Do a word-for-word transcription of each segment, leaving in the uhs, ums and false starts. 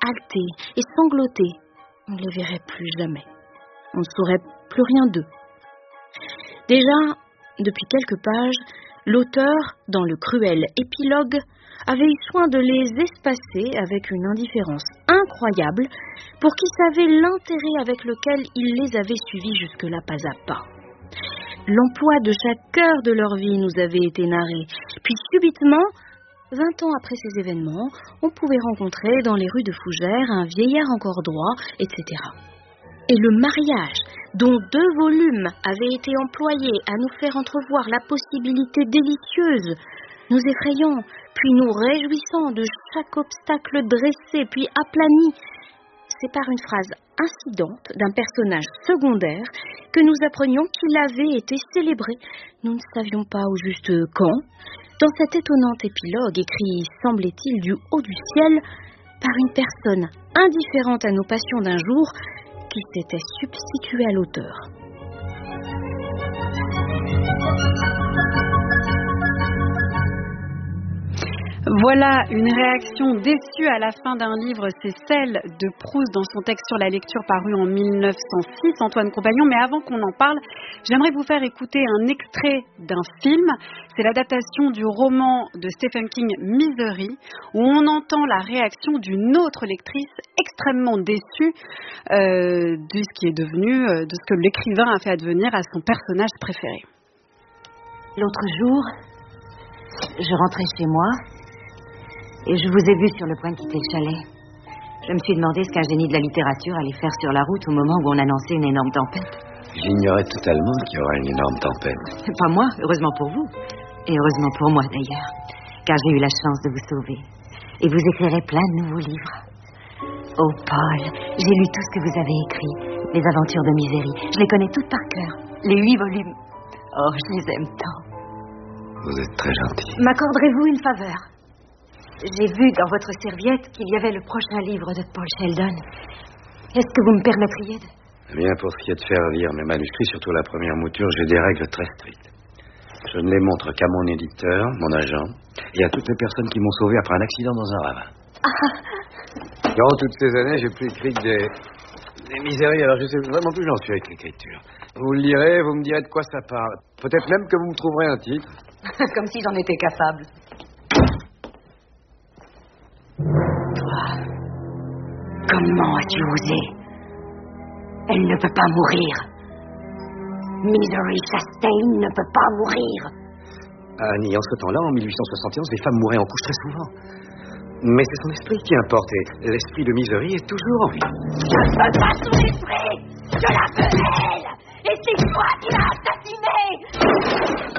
haletés et sanglotés, on ne les verrait plus jamais. On ne saurait plus rien d'eux. Déjà, depuis quelques pages, l'auteur, dans le cruel épilogue, avait eu soin de les espacer avec une indifférence incroyable pour qui savait l'intérêt avec lequel il les avait suivis jusque-là pas à pas. L'emploi de chaque heure de leur vie nous avait été narré, puis subitement, vingt ans après ces événements, on pouvait rencontrer dans les rues de Fougères un vieillard encore droit, et cetera. Et le mariage, dont deux volumes avaient été employés à nous faire entrevoir la possibilité délicieuse, nous effrayant, puis nous réjouissant de chaque obstacle dressé, puis aplani, c'est par une phrase incidente d'un personnage secondaire que nous apprenions qu'il avait été célébré. Nous ne savions pas au juste quand, dans cet étonnant épilogue écrit, semblait-il, du haut du ciel, par une personne indifférente à nos passions d'un jour, qui s'était substitué à l'auteur. Voilà une réaction déçue à la fin d'un livre, c'est celle de Proust dans son texte sur la lecture paru en mille neuf cent six, Antoine Compagnon. Mais avant qu'on en parle, j'aimerais vous faire écouter un extrait d'un film. C'est l'adaptation du roman de Stephen King, Misery, où on entend la réaction d'une autre lectrice extrêmement déçue euh, de ce qui est devenu, euh, de ce que l'écrivain a fait advenir à son personnage préféré. L'autre jour, je rentrais chez moi et je vous ai vu sur le point de quitter le chalet. Je me suis demandé ce qu'un génie de la littérature allait faire sur la route au moment où on annonçait une énorme tempête. J'ignorais totalement qu'il y aurait une énorme tempête. Pas moi, heureusement pour vous. Et heureusement pour moi d'ailleurs, car j'ai eu la chance de vous sauver. Et vous écrirez plein de nouveaux livres. Oh Paul, j'ai lu tout ce que vous avez écrit, les aventures de Misery. Je les connais toutes par cœur, les huit volumes. Oh, je les aime tant. Vous êtes très gentil. M'accorderez-vous une faveur? J'ai vu dans votre serviette qu'il y avait le prochain livre de Paul Sheldon. Est-ce que vous me permettriez de... Eh bien, pour ce qui est de faire lire mes manuscrits, surtout la première mouture, j'ai des règles très strictes. Je ne les montre qu'à mon éditeur, mon agent, et à toutes les personnes qui m'ont sauvé après un accident dans un ravin. Ah. Durant toutes ces années, j'ai plus écrit que des... des miséries, alors je sais vraiment plus où j'en suis avec l'écriture. Vous le lirez, vous me direz de quoi ça parle. Peut-être même que vous me trouverez un titre. Comme si j'en étais capable. Toi, comment as-tu osé? Elle ne peut pas mourir. Misery Chastain ne peut pas mourir. Annie, en ce temps-là, en mille huit cent soixante et onze, les femmes mouraient en couche très souvent. Mais c'est son esprit qui importe, et l'esprit de Misery est toujours en vie. Je ne veux pas son esprit. Je la veux elle. Et c'est toi qui l'as assassinée.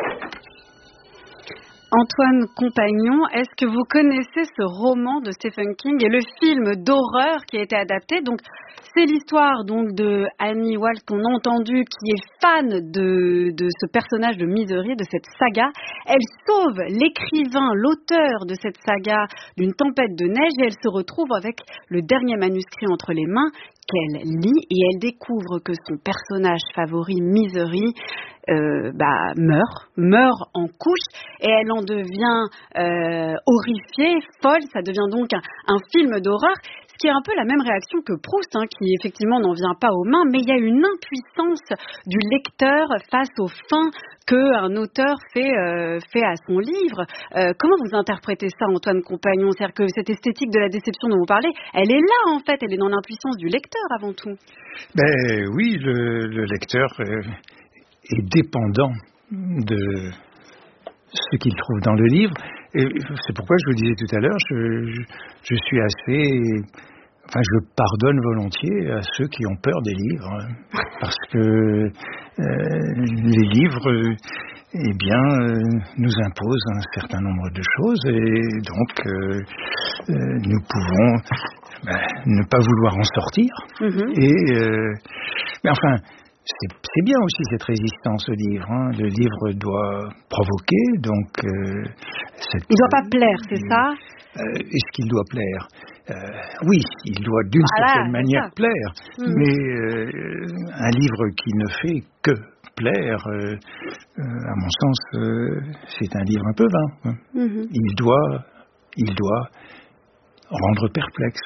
Antoine Compagnon, est-ce que vous connaissez ce roman de Stephen King et le film d'horreur qui a été adapté? Donc, c'est l'histoire donc de Annie Walsh qu'on a entendu, qui est fan de, de ce personnage de Misery, de cette saga. Elle sauve l'écrivain, l'auteur de cette saga d'une tempête de neige et elle se retrouve avec le dernier manuscrit entre les mains qu'elle lit et elle découvre que son personnage favori, Misery, euh, bah, meurt, meurt en couche et elle en devient euh, horrifiée, folle. Ça devient donc un, un film d'horreur, ce qui est un peu la même réaction que Proust, hein, qui effectivement n'en vient pas aux mains, mais il y a une impuissance du lecteur face aux fins qu'un auteur fait, euh, fait à son livre. Euh, comment vous interprétez ça, Antoine Compagnon? C'est-à-dire que cette esthétique de la déception dont vous parlez, elle est là en fait, elle est dans l'impuissance du lecteur avant tout. Ben oui, le, le lecteur euh, est dépendant de ce qu'il trouve dans le livre. Et c'est pourquoi je vous disais tout à l'heure, je, je, je suis assez... Enfin, je pardonne volontiers à ceux qui ont peur des livres, hein, parce que euh, les livres, euh, eh bien, euh, nous imposent un certain nombre de choses, et donc euh, euh, nous pouvons ben, ne pas vouloir en sortir. Mm-hmm. Et, euh, mais enfin, c'est, c'est bien aussi cette résistance au livre. Hein. Le livre doit provoquer, donc... Euh, cette, il ne doit pas plaire, c'est euh, ça? Euh, est-ce qu'il doit plaire? euh, Oui, il doit d'une voilà, certaine manière ça. plaire, mmh. mais euh, un livre qui ne fait que plaire, euh, euh, à mon sens, euh, c'est un livre un peu vain. Hein. Mmh. Il doit, il doit rendre perplexe.